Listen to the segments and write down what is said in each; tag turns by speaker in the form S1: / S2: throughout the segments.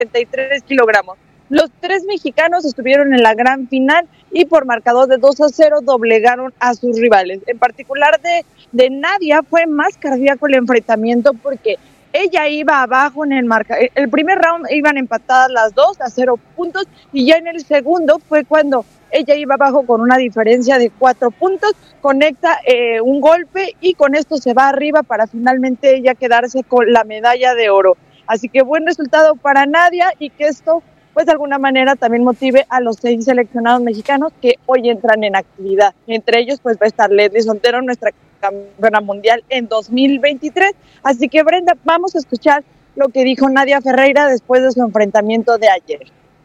S1: 73 kilogramos. Los tres mexicanos estuvieron en la gran final y por marcador de 2-0 doblegaron a sus rivales. En particular de Nadia fue más cardíaco el enfrentamiento porque ella iba abajo en el marcador. El primer round iban empatadas las dos a 0 puntos y ya en el segundo fue cuando ella iba abajo con una diferencia de 4 puntos, conecta un golpe y con esto se va arriba para finalmente ella quedarse con la medalla de oro. Así que buen resultado para Nadia y que esto pues de alguna manera también motive a los 6 seleccionados mexicanos que hoy entran en actividad. Entre ellos pues va a estar Leslie Soltero, nuestra campeona mundial en 2023. Así que Brenda, vamos a escuchar lo que dijo Nadia Ferreira después de su enfrentamiento de ayer.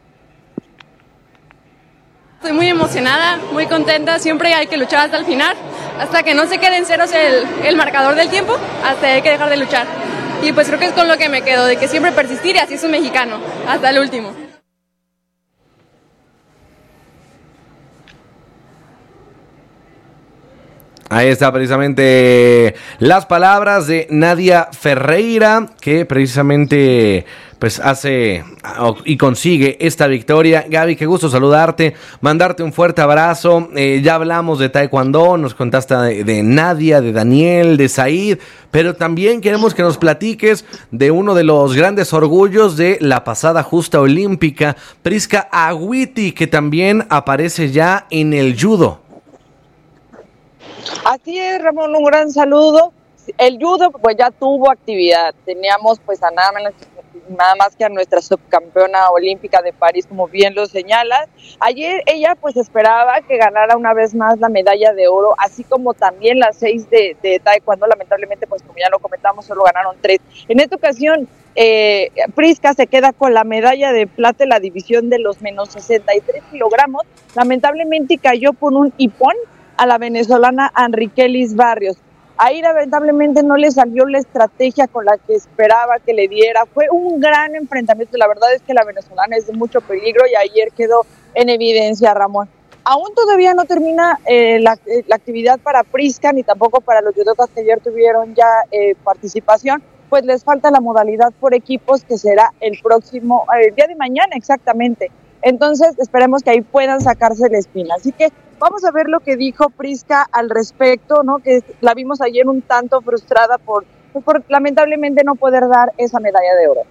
S2: Estoy muy emocionada, muy contenta, siempre hay que luchar hasta el final, hasta que no se quede en ceros el marcador del tiempo, hasta hay que dejar de luchar. Y pues creo que es con lo que me quedo, de que siempre persistir y así es un mexicano, hasta el último.
S3: Ahí está precisamente las palabras de Nadia Ferreira, que precisamente pues hace y consigue esta victoria. Gaby, qué gusto saludarte, mandarte un fuerte abrazo. Ya hablamos de taekwondo, nos contaste de Nadia, de Daniel, de Said, pero también queremos que nos platiques de uno de los grandes orgullos de la pasada justa olímpica, Priska Agüiti, que también aparece ya en el judo.
S1: Así es, Ramón, un gran saludo. El judo pues ya tuvo actividad, teníamos pues a nada más que a nuestra subcampeona olímpica de París, como bien lo señalas. Ayer ella pues esperaba que ganara una vez más la medalla de oro, así como también las 6 de taekwondo. Lamentablemente pues como ya lo comentamos, solo ganaron 3. En esta ocasión Priska se queda con la medalla de plata en la división de los menos 63 kilogramos. Lamentablemente cayó por un hipón a la venezolana Enriquelis Barrios. Ahí lamentablemente no le salió la estrategia con la que esperaba que le diera. Fue un gran enfrentamiento. La verdad es que la venezolana es de mucho peligro y ayer quedó en evidencia, Ramón. Aún todavía no termina la actividad para Priska ni tampoco para los judokas que ayer tuvieron ya participación, pues les falta la modalidad por equipos que será el día de mañana exactamente. Entonces esperemos que ahí puedan sacarse la espina. Así que vamos a ver lo que dijo Priska al respecto, ¿no? Que la vimos ayer un tanto frustrada por lamentablemente no poder dar esa medalla de oro.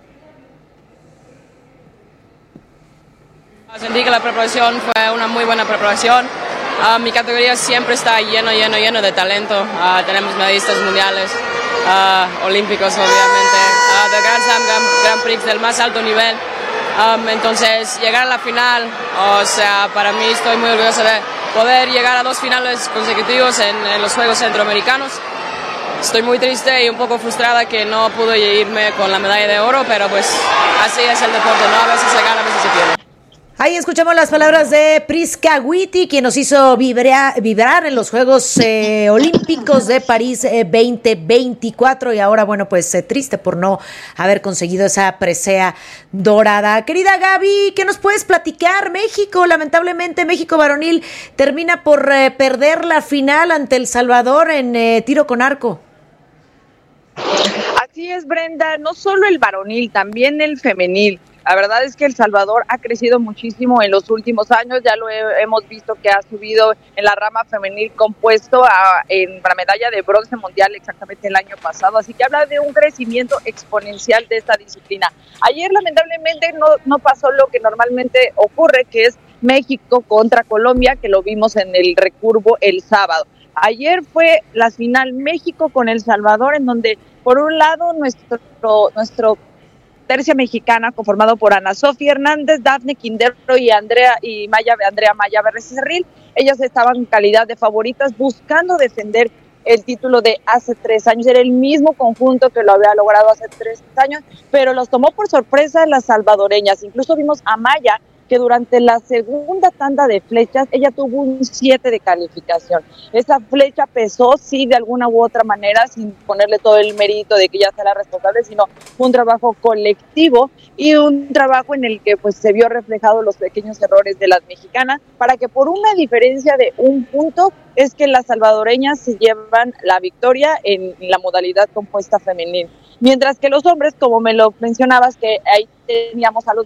S2: Sentí que la preparación fue una muy buena preparación. Mi categoría siempre está lleno de talento. Tenemos medallistas mundiales, olímpicos obviamente, de Grand Prix del más alto nivel. Entonces llegar a la final, o sea, para mí estoy muy orgulloso de poder llegar a 2 finales consecutivos en los Juegos Centroamericanos. Estoy muy triste y un poco frustrada que no pude irme con la medalla de oro, pero pues así es el deporte, ¿no? A veces se gana, a veces se pierde.
S4: Ahí escuchamos las palabras de Priska Agüiti, quien nos hizo vibrar en los Juegos Olímpicos de París 2024 y ahora, bueno, pues triste por no haber conseguido esa presea dorada. Querida Gaby, ¿qué nos puedes platicar? México, lamentablemente México varonil termina por perder la final ante El Salvador en tiro con arco.
S1: Así es, Brenda, no solo el varonil, también el femenil. La verdad es que El Salvador ha crecido muchísimo en los últimos años, ya lo hemos visto que ha subido en la rama femenil compuesto en la medalla de bronce mundial exactamente el año pasado, así que habla de un crecimiento exponencial de esta disciplina. Ayer lamentablemente no pasó lo que normalmente ocurre, que es México contra Colombia, que lo vimos en el recurvo el sábado. Ayer fue la final México con El Salvador, en donde por un lado nuestro tercia mexicana conformado por Ana Sofía Hernández, Dafne Quintero y Andrea Maya Becerril. Ellas estaban en calidad de favoritas buscando defender el título de hace 3 años. Era el mismo conjunto que lo había logrado hace 3 años, pero los tomó por sorpresa las salvadoreñas. Incluso vimos a Maya que durante la segunda tanda de flechas ella tuvo un 7 de calificación. Esa flecha pesó, sí, de alguna u otra manera, sin ponerle todo el mérito de que ella sea la responsable, sino un trabajo colectivo y un trabajo en el que pues se vio reflejado los pequeños errores de las mexicanas, para que por una diferencia de un punto es que las salvadoreñas se llevan la victoria en la modalidad compuesta femenil. Mientras que los hombres, como me lo mencionabas, que ahí teníamos a los